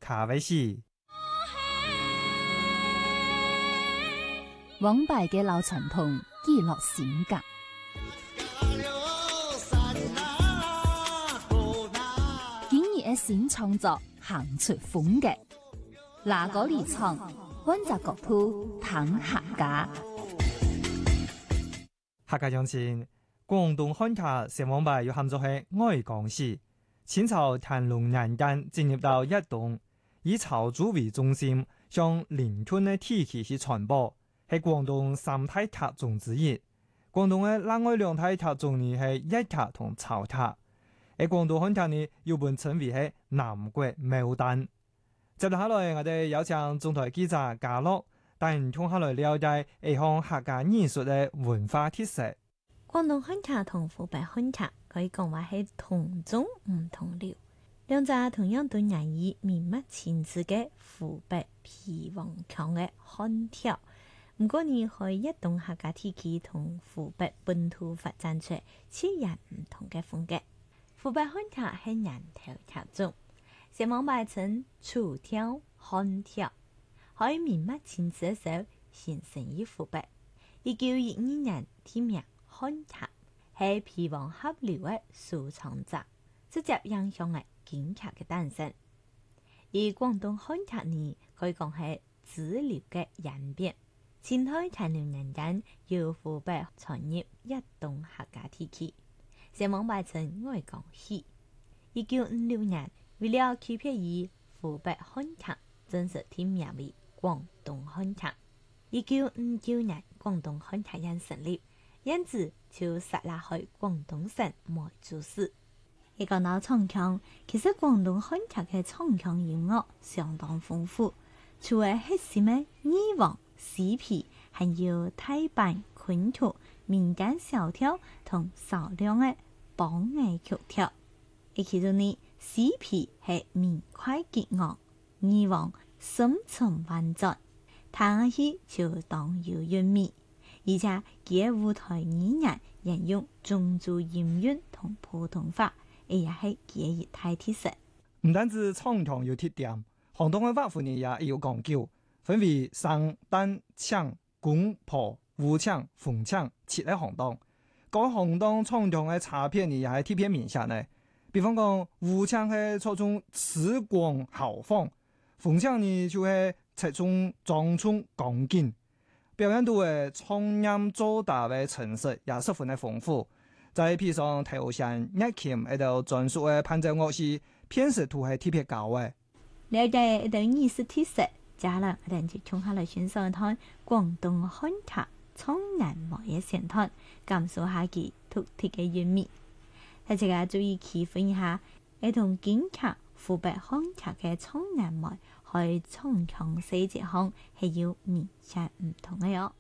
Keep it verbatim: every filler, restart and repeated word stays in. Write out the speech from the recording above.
卡威西。 往敗嘅老傳統記錄性格，今日嘅新創作行出風格，哪個離場，揾隻角度談客家。 客家鄉親，廣東漢客成往敗要喊做係愛港史。清朝乾隆年間進入到一棟，以潮州為中心，向鄰村嘅地區去傳播。係廣東三大客種之一。廣東嘅另外兩大客種呢係一客同潮客。喺廣東漢客呢，又本稱為係南國牡丹。接落下來，我哋有請中台記者嘉樂帶你同下來了解一項客家藝術嘅文化特色。 廣東漢客同湖北漢客可以講話係同宗唔同流，兩者同樣都難以面目親切嘅湖北皮黃腔嘅漢調。唔過你可以一棟客家地區同湖北本土發展出截然唔同嘅風格。湖北漢客係人頭客種，成網拜稱楚調、漢調，可以面目親切嘅時候形成於湖北。一九一二年天命漢客係皮黃合流嘅收藏者，直接影響嘅京客嘅誕生。而廣東漢客呢，可以講係支流嘅演變。前開乾隆年間，由湖北傳入一棟客家地區，成網拜稱愛港戲。一九五六年，為了區別於湖北漢客，正式添名為廣東漢客。一九五九年，廣東漢客營成立，因此就設立喺廣東省梅州市。一個到唱腔，其實廣東漢客嘅唱腔音樂相當豐富，除咗核心嘅耳王、詩皮，還有大板、昆曲、民間小調同少量嘅梆藝曲調。而其中呢，詩皮係明快激昂，耳王深沉婉轉，彈起就當有韻味。而且佢舞台語言沿用漳州音韻同普通話，亦係佢一大特色。 唔單止唱腔有特點，廣東嘅樂府呢也有講究。分為生、旦、搶、公、婆、胡搶、鳳搶七個行當。各行當唱腔嘅差別呢，也係特別明顯嘅。比方講，胡搶係着重詞廣豪放，鳳搶呢就係側重莊重剛勁。表現到嘅唱音做打嘅程式也十分嘅豐富。再譬如上頭上一琴喺度專屬嘅伴奏樂器，編識度係特別高嘅。 了解一道藝術特色。加了，我哋就從下來欣賞一趟廣東漢客唱南模嘅線段，感受下其獨特嘅韻味。大家注意區分一下，係同京客、湖北漢客嘅唱南模，喺唱腔細節上係有明顯唔同嘅喲。